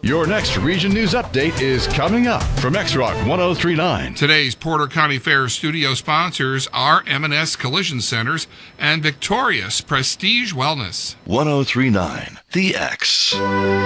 Your next Region News Update is coming up from X-Rock 1039. Today's Porter County Fair studio sponsors are M&S Collision Centers and Victorious Prestige Wellness. 1039, The X.